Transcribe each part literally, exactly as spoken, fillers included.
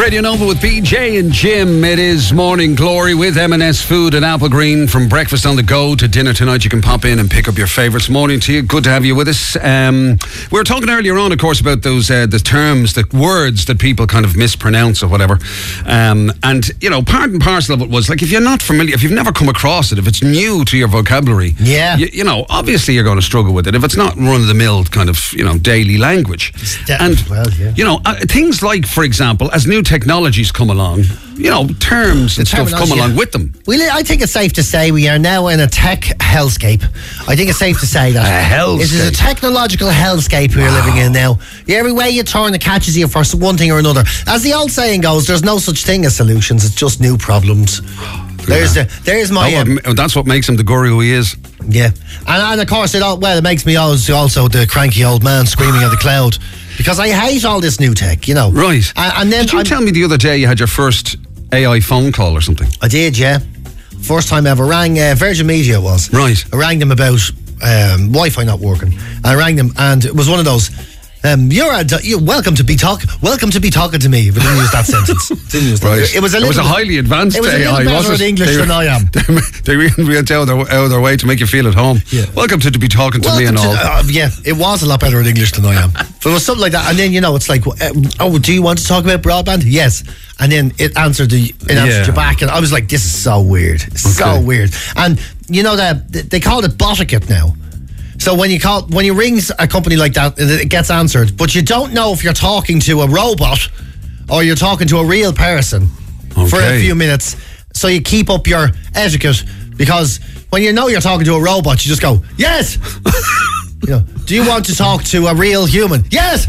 Radio Nova with B J and Jim. It is Morning Glory with M and S Food and Apple Green. From breakfast on the go to dinner tonight, you can pop in and pick up your favourites. Morning to you. Good to have you with us. Um, we were talking earlier on, of course, about those uh, the terms, the words that people kind of mispronounce or whatever. Um, and, you know, part and parcel of it was, like, if you're not familiar, if you've never come across it, if it's new to your vocabulary, yeah, you, you know, obviously you're going to struggle with it. If it's not run-of-the-mill kind of, you know, daily language. And, well, yeah. you know, uh, things like, for example, as new technologies come along, you know, terms and stuff come along with them. We, I think it's safe to say we are now in a tech hellscape. I think it's safe to say that. A hellscape. It is a technological hellscape we're wow. living in now. Every way you turn, it catches you for one thing or another. As the old saying goes, there's no such thing as solutions, it's just new problems. There's yeah. the, there's my... Um, what, that's what makes him the guru he is. Yeah. And, and of course, it all, well, it makes me also, also the cranky old man screaming at the cloud. Because I hate all this new tech, you know. Right. And, and then did you I'm, tell me the other day you had your first A I phone call or something? I did, yeah. First time ever. Rang uh, Virgin Media it was. Right. I rang them about um, Wi-Fi not working. I rang them and it was one of those... Um, you're, a, you're welcome to be talk. Welcome to be talking to me. But didn't use that sentence. Didn't use that. Right. It was a little. It was a highly advanced it was a little A I. better Was at it? English they, than I am. They, they really went out of, their, out of their way to make you feel at home. Yeah. Welcome to, to be talking to welcome me and to, all. Uh, yeah, it was a lot better at English than I am. But it was something like that, and then you know, it's like, uh, oh, do you want to talk about broadband? Yes. And then it answered the it answered yeah. you back, and I was like, this is so weird. It's okay. so weird. And you know that they call it boticket now. So when you call, when you ring a company like that, it gets answered, but you don't know if you're talking to a robot or you're talking to a real person okay. for a few minutes. So you keep up your etiquette, because when you know you're talking to a robot, you just go, yes. You know, do you want to talk to a real human? Yes.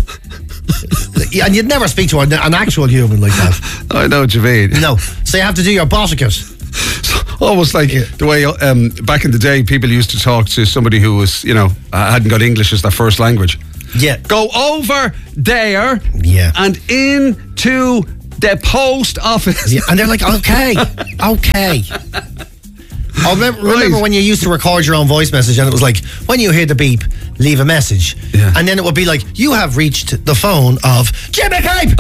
And you'd never speak to an, an actual human like that. I know what you mean. No. So you have to do your boticket. Almost like yeah. the way um, back in the day people used to talk to somebody who was, you know, uh, hadn't got English as their first language. Yeah. Go over there yeah. and into the post office. Yeah. And they're like, okay, okay. I remember, right. remember when you used to record your own voice message and it was like, when you hear the beep, leave a message. Yeah. And then it would be like, you have reached the phone of Jimmy Cape.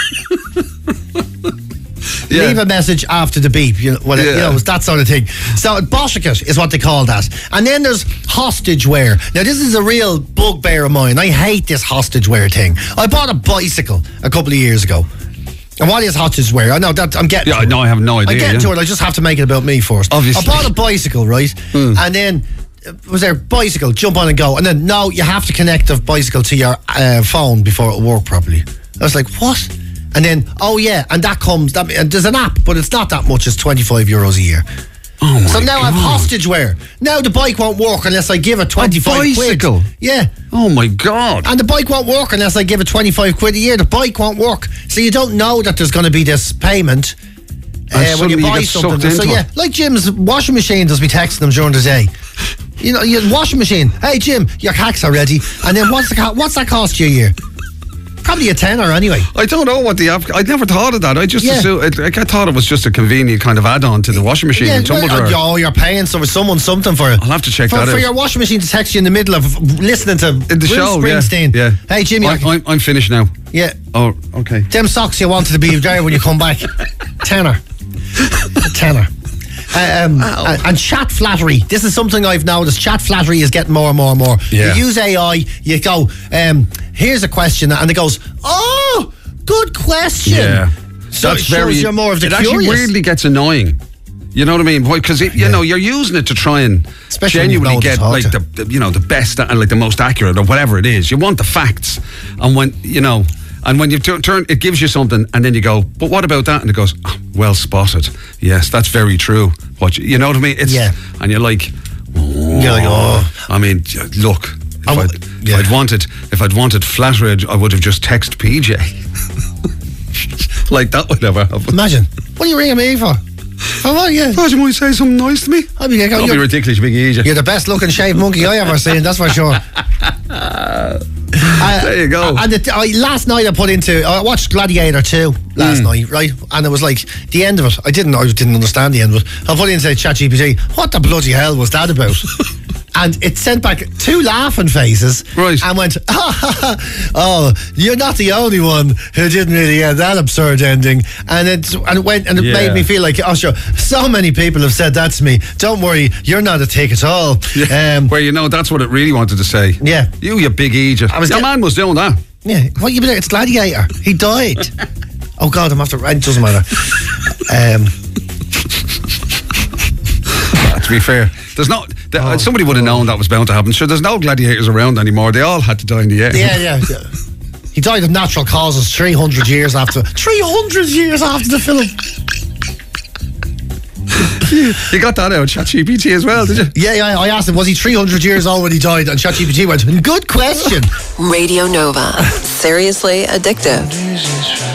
Yeah. Leave a message after the beep, you know, well, yeah. you know, that sort of thing. So boticket is what they call that. And then there's hostageware. Now this is a real bugbear of mine. I hate this hostageware thing. I bought a bicycle a couple of years ago. And what is hostageware? I know that I'm getting. Yeah, no, I have no idea. I get into yeah. it. I just have to make it about me first. Obviously, I bought a bicycle, right? Mm. And then it was there bicycle, jump on and go, and then no, you have to connect the bicycle to your uh, phone before it will work properly. I was like, what? And then, oh yeah, and that comes, that, and there's an app, but it's not that much, it's twenty-five euros a year. Oh my So now God. I have hostageware. Now the bike won't work unless I give it twenty-five a bicycle? quid. Yeah. Oh my God. And the bike won't work unless I give it twenty-five quid a year. The bike won't work. So you don't know that there's going to be this payment uh, when you buy you something. So yeah, like Jim's washing machine does be texting them during the day. You know, your washing machine. Hey Jim, your hack's are ready. And then what's the co- what's that cost you a year? Probably a tenner anyway. I don't know what the app. I never thought of that. I just yeah. assumed, I, I thought it was just a convenient kind of add-on to the washing machine yeah, and tumble dryer. Oh, you're paying some, someone something for it. I'll have to check for, that for out. For your washing machine to text you in the middle of listening to in the Bruce show, Springsteen. Yeah, yeah. Hey Jimmy, I, I'm, I'm finished now. Yeah. Oh, okay. Them socks you wanted to be there when you come back. Tenner. Tenner. Uh, um, and, and chat flattery. This is something I've noticed. Chat flattery is getting more and more and more. Yeah. You use A I, you go, um, here's a question, and it goes, oh, good question. Yeah. So That's it shows very, you're more of the it curious. actually weirdly gets annoying. You know what I mean? Because you yeah. know you're using it to try and Especially genuinely get like to. the, the you know the best and like the most accurate or whatever it is. You want the facts, and when you know, and when you t- turn, it gives you something, and then you go, but what about that? And it goes, oh, well spotted. Yes, that's very true. What you, you know what I mean? It's, yeah. And you're like, oh. You're like, oh. I mean, look. If, w- I'd, yeah. if I'd wanted, if I'd wanted flattery, I would have just texted P J. Like that would never happen. Imagine. What are you ringing me for? Oh, well, yeah. Thought you might say something nice to me. I mean, That'd be ridiculous, big easy. You're the best looking shaved monkey I ever seen, that's for sure. uh, there you go. And the, I, last night I put into, I watched Gladiator two last mm. night, right? And it was like, the end of it, I didn't I didn't understand the end of it. I put into ChatGPT, what the bloody hell was that about? and it sent back two laughing faces, right? And went, "Oh, you're not the only one who didn't really get that absurd ending." And it and it went and it yeah. made me feel like, oh, sure, so many people have said that to me. Don't worry, you're not a tick at all. Yeah. Um, well, you know, that's what it really wanted to say. Yeah, you, you big idiot. Your get- man was doing that. Yeah, what you been? It's Gladiator. He died. Oh God, I'm after. It doesn't matter. Um. To be fair, there's not. The, oh, somebody would have known that was bound to happen. Sure, there's no gladiators around anymore. They all had to die in the end. Yeah, yeah. yeah. He died of natural causes three hundred years after. three hundred years after the film. You got that out, ChatGPT as well, did you? Yeah, yeah. I asked him, was he three hundred years old when he died? And ChatGPT went, good question. Radio Nova. Seriously addictive.